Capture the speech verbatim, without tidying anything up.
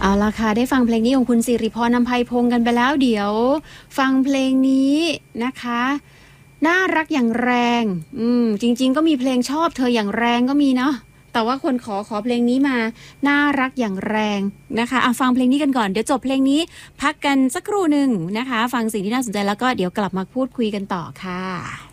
เอาล่ะค่ะได้ฟังเพลงนี้ของคุณสิริพร อำไพพงษ์กันไปแล้วเดี๋ยวฟังเพลงนี้นะคะน่ารักอย่างแรงอืมจริงๆก็มีเพลงชอบเธออย่างแรงก็มีเนาะแต่ว่าคนขอขอเพลงนี้มาน่ารักอย่างแรงนะคะอ่ะฟังเพลงนี้กันก่อนเดี๋ยวจบเพลงนี้พักกันสักครู่หนึ่งนะคะฟังสิ่งที่น่าสนใจแล้วก็เดี๋ยวกลับมาพูดคุยกันต่อค่ะ